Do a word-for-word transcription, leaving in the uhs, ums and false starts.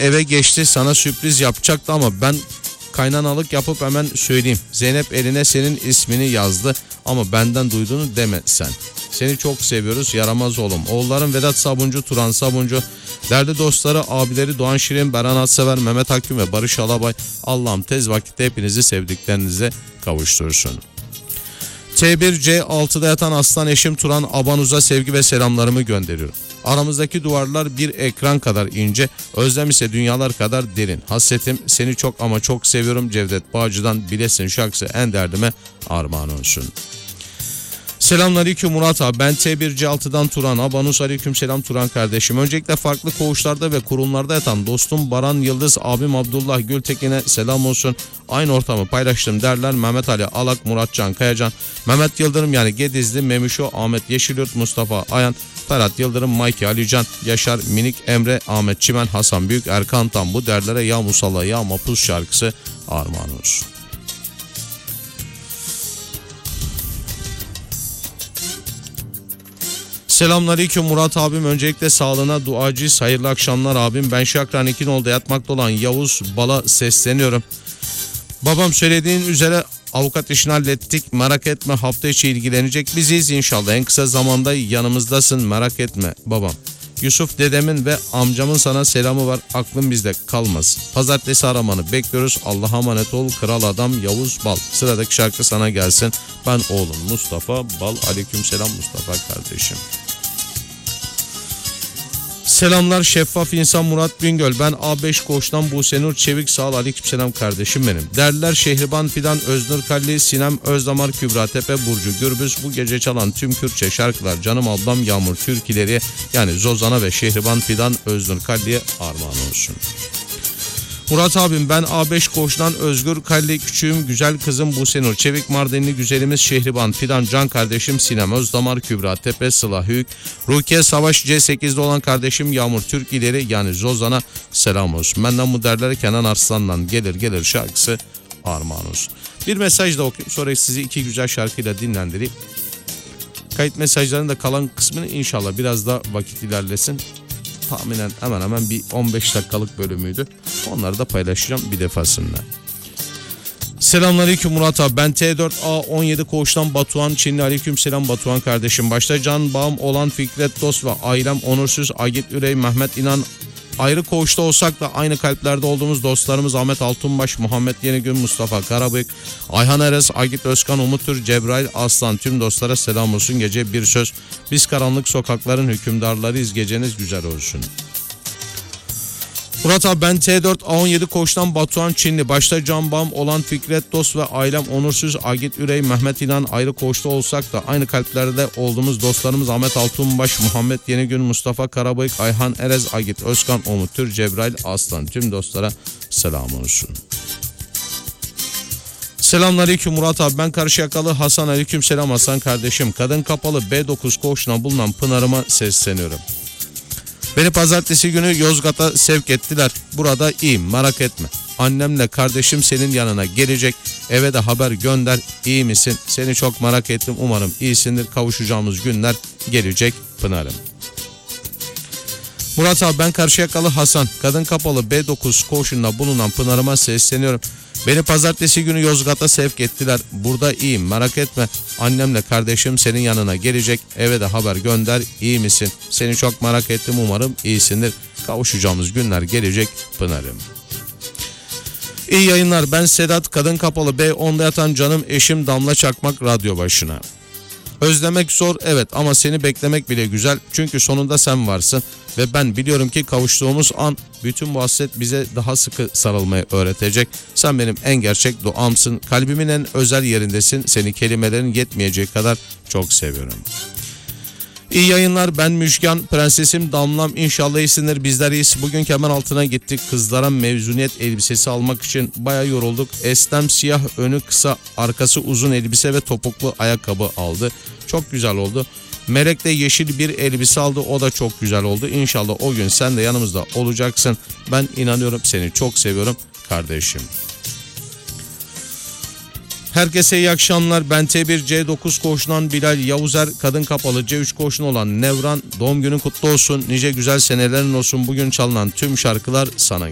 eve geçti, sana sürpriz yapacaktı ama ben kaynanalık yapıp hemen söyleyeyim. Zeynep eline senin ismini yazdı ama benden duyduğunu deme sen. Seni çok seviyoruz yaramaz oğlum. Oğullarım Vedat Sabuncu, Turan Sabuncu, derdi dostları, abileri Doğan Şirin, Beran Atsever, Mehmet Hakküm ve Barış Alabay. Allah'ım tez vakitte hepinizi sevdiklerinize kavuştursun. T bir C altıda yatan aslan eşim Turan Abanuz'a sevgi ve selamlarımı gönderiyorum. Aramızdaki duvarlar bir ekran kadar ince, özlem ise dünyalar kadar derin. Hasretim seni çok ama çok seviyorum. Cevdet Bağcı'dan Bilesin şarkısı en derdime armağan olsun. Selamünaleyküm Murat abi, ben T bir C altıdan Turan. Abanuz aleyküm selam Turan kardeşim. Öncelikle farklı koğuşlarda ve kurumlarda yatan dostum Baran Yıldız, abim Abdullah Gültekin'e selam olsun. Aynı ortamı paylaştım derler Mehmet Ali Alak, Muratcan Kayacan, Mehmet Yıldırım yani Gedizli, Memişo, Ahmet Yeşilyurt, Mustafa Ayan, Ferhat Yıldırım, Mayki Alican, Yaşar Minik, Emre, Ahmet Çimen, Hasan Büyük, Erkan Tam. Bu derlere ya Musalla ya Mapus şarkısı armağan olsun. Selamünaleyküm Murat abim, öncelikle sağlığına duacıyız, hayırlı akşamlar abim. Ben Şakran İkinoğlu'da yatmakta olan Yavuz Bal'a sesleniyorum. Babam söylediğin üzere avukat işini hallettik, merak etme, hafta içi ilgilenecek biziz inşallah, en kısa zamanda yanımızdasın, merak etme babam. Yusuf dedemin ve amcamın sana selamı var, aklın bizde kalmaz. Pazartesi aramanı bekliyoruz, Allah'a emanet ol kral adam Yavuz Bal. Sıradaki şarkı sana gelsin. Ben oğlum Mustafa Bal. Aleykümselam Mustafa kardeşim. Selamlar şeffaf insan Murat Bingöl. Ben A beş koğuştan Busenur Çevik, sağ ol aleykümselam kardeşim benim. Derler Şehriban Fidan, Öznur Kalli, Sinem Özdamar, Kübra Tepe, Burcu Gürbüz. Bu gece çalan tüm Kürtçe şarkılar canım ablam Yağmur Türkileri yani Zozan'a ve Şehriban Fidan, Öznur Kalli'ye armağan olsun. Murat abim, ben A beş koğuştan Özgür Kalli, küçüğüm güzel kızım Busenur Çevik, Mardinli güzelimiz Şehriban Fidan, can kardeşim Sinem Özdamar, Kübra Tepe, Sıla Hüyük, Rukiye Savaş, C sekizde olan kardeşim Yağmur Türk ileri yani Zozan'a selam olsun. Benden bu derler Kenan Arslan'dan gelir gelir şarkısı armağan olsun. Bir mesaj da okuyayım, sonra sizi iki güzel şarkıyla dinlendireyim. Kayıt mesajlarının da kalan kısmını inşallah biraz da vakit ilerlesin. Tahminen hemen hemen bir on beş dakikalık bölümüydü. Onları da paylaşacağım bir defasında. Selamünaleyküm Murat abi. Ben T dört A on yedi koğuştan Batuhan Çinli. Aleykümselam Batuhan kardeşim. Başta can bağım olan Fikret Dost ve ailem Onursuz, Agit Ürey, Mehmet İnan. Ayrı koğuşta olsak da aynı kalplerde olduğumuz dostlarımız Ahmet Altunbaş, Muhammed Yenigün, Mustafa Karabıyık, Ayhan Eres, Agit Özkan, Umut Tür, Cebrail Aslan, tüm dostlara selam olsun. Gece bir söz, biz karanlık sokakların hükümdarlarıyız, geceniz güzel olsun. Murat abi, ben T dört A on yedi koğuştan Batuhan Çinli. Başta can bağım olan Fikret Dost ve ailem Onursuz, Agit Ürey, Mehmet İnan. Ayrı koğuşta olsak da aynı kalplerde olduğumuz dostlarımız Ahmet Altunbaş, Muhammed Yenigün, Mustafa Karabıyık, Ayhan Erez, Agit Özkan, Umut Tür, Cebrail Aslan, tüm dostlara selam olsun. Selamünaleyküm Murat abi, ben Karşıyakalı Hasan. Aleykümselam Hasan kardeşim. Kadın Kapalı B dokuz koğuşuna bulunan Pınar'ıma sesleniyorum. Beni pazartesi günü Yozgat'a sevk ettiler. Burada iyiyim, merak etme. Annemle kardeşim senin yanına gelecek. Eve de haber gönder. İyi misin? Seni çok merak ettim. Umarım iyisindir. Kavuşacağımız günler gelecek Pınar'ım. Murat abi, ben Karşıyakalı Hasan. Kadın Kapalı B dokuz koğuşunda bulunan Pınar'ıma sesleniyorum. Beni pazartesi günü Yozgat'a sevk ettiler. Burada iyiyim, merak etme. Annemle kardeşim senin yanına gelecek. Eve de haber gönder. İyi misin? Seni çok merak ettim. Umarım iyisindir. Kavuşacağımız günler gelecek Pınar'ım. İyi yayınlar. Ben Sedat. Kadın Kapalı B onda yatan canım eşim Damla Çakmak radyo başına. Özlemek zor evet ama seni beklemek bile güzel. Çünkü sonunda sen varsın. Ve ben biliyorum ki kavuştuğumuz an bütün bu hasret bize daha sıkı sarılmayı öğretecek. Sen benim en gerçek duamsın. Kalbimin en özel yerindesin. Seni kelimelerin yetmeyeceği kadar çok seviyorum. İyi yayınlar. Ben Müjgan. Prensesim Damlam. İnşallah iyisindir. Bizler iyiyiz. Bugün kemer altına gittik. Kızlara mezuniyet elbisesi almak için bayağı yorulduk. Estem siyah, önü kısa, arkası uzun elbise ve topuklu ayakkabı aldı. Çok güzel oldu. Melek de yeşil bir elbise aldı. O da çok güzel oldu. İnşallah o gün sen de yanımızda olacaksın. Ben inanıyorum, seni çok seviyorum kardeşim. Herkese iyi akşamlar. Ben T bir C dokuz koğuşundan Bilal Yavuzer, Kadın Kapalı C üç koğuşun olan Nevran. Doğum günün kutlu olsun. Nice güzel senelerin olsun. Bugün çalınan tüm şarkılar sana.